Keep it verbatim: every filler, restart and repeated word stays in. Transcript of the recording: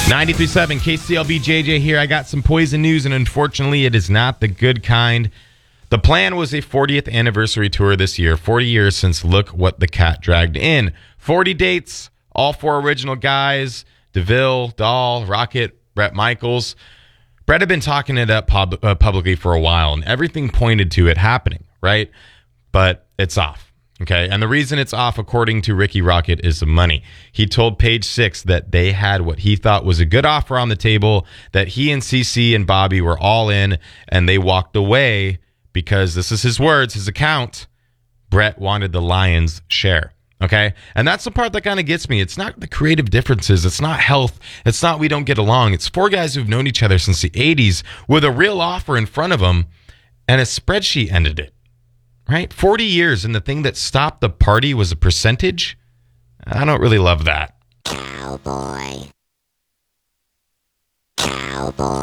ninety-three point seven K C L B J J here. I got some poison news, and unfortunately, it is not the good kind. The plan was a fortieth anniversary tour this year, forty years since Look What the Cat Dragged In. forty dates, all four original guys, DeVille, Dahl, Rocket, Bret Michaels. Bret had been talking it up pub- uh, publicly for a while, and everything pointed to it happening, right? But it's off, okay? And the reason it's off, according to Ricky Rocket, is the money. He told Page Six that they had what he thought was a good offer on the table, that he and C C and Bobby were all in, and they walked away because, this is his words, his account, Bret wanted the Lions' share. Okay. And that's the part that kind of gets me. It's not the creative differences. It's not health. It's not we don't get along. It's four guys who've known each other since the eighties with a real offer in front of them, and a spreadsheet ended it. Right? forty years, and the thing that stopped the party was a percentage. I don't really love that. Cowboy. Cowboy.